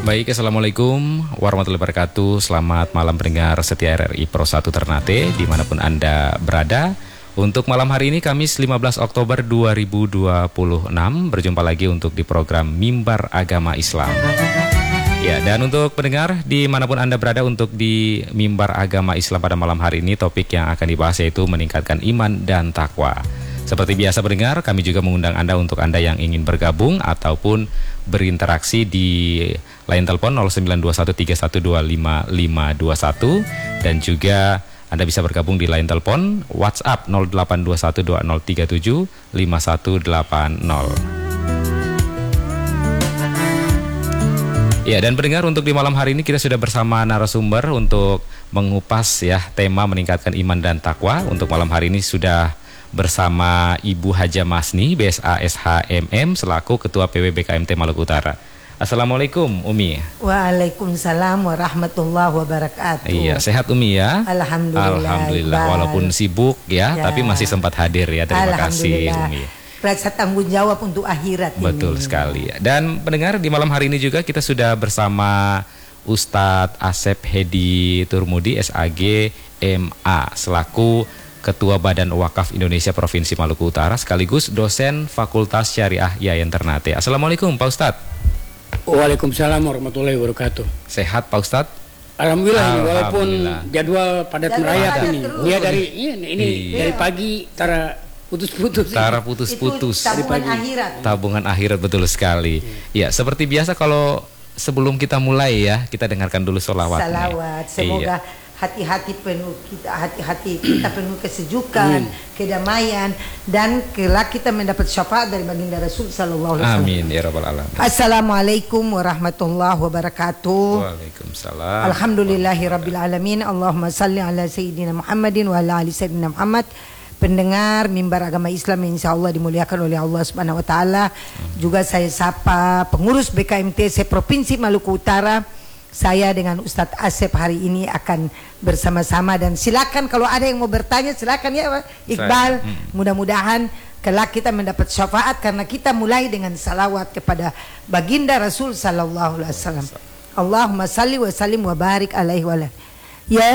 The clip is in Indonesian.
Baik, Assalamualaikum warahmatullahi wabarakatuh. Selamat malam pendengar setia RRI Pro 1 Ternate dimanapun Anda berada. Untuk malam hari ini Kamis 15 Oktober 2026 berjumpa lagi untuk di program Mimbar Agama Islam. Ya, dan untuk pendengar dimanapun Anda berada, untuk di Mimbar Agama Islam pada malam hari ini topik yang akan dibahas yaitu meningkatkan iman dan takwa. Seperti biasa pendengar, kami juga mengundang Anda untuk Anda yang ingin bergabung ataupun berinteraksi di line telepon 0921312551 dan juga Anda bisa bergabung di line telepon WhatsApp 082120375180. Ya, dan pendengar, untuk di malam hari ini kita sudah bersama narasumber untuk mengupas ya tema meningkatkan iman dan takwa. Untuk malam hari ini sudah bersama Ibu Haja Masni, BSA SHMM selaku Ketua PW BKMT Maluku Utara. Assalamualaikum Umi. Waalaikumsalam warahmatullahi wabarakatuh. Iya, sehat Umi ya? Alhamdulillah. Walaupun sibuk ya, tapi masih sempat hadir ya. Terima kasih Umi. Rasa tanggung jawab untuk akhirat. Betul sekali. Dan pendengar, di malam hari ini juga kita sudah bersama Ustadz Asep Hedi Turmudi SAG MA selaku Ketua Badan Wakaf Indonesia Provinsi Maluku Utara sekaligus dosen Fakultas Syariah Yayan Ternate. Assalamualaikum Pak Ustadz. Waalaikumsalam warahmatullahi wabarakatuh. Sehat Pak Ustadz? Alhamdulillah, walaupun jadwal padat merayap ini. Dia dari pagi tara putus-putus. Tabungan akhirat. Tabungan akhirat, betul sekali. Ya, seperti biasa kalau sebelum kita mulai ya, kita dengarkan dulu sholawat. Salawat, semoga hati-hati kita penuh kesejukan, kedamaian, dan kelak kita mendapat syafaat dari baginda Rasul sallallahu alaihi wasallam. Amin ya rabbal alamin. Assalamualaikum warahmatullahi wabarakatuh. Waalaikumsalam. Alhamdulillahirabbil alamin. Allahumma salli ala sayyidina Muhammadin wa ala ali sayyidina Muhammad. Pendengar Mimbar Agama Islam yang insyaallah dimuliakan oleh Allah Subhanahu wa taala. Juga saya sapa pengurus BKMT Provinsi Maluku Utara. Saya dengan Ustadz Asep hari ini akan bersama-sama, dan silakan kalau ada yang mau bertanya silakan ya Iqbal. Mudah-mudahan kelak kita mendapat syafaat karena kita mulai dengan salawat kepada baginda Rasul sallallahu alaihi wasallam. Allahumma salli wa sallim wa barik alaihi wa alihi. Ya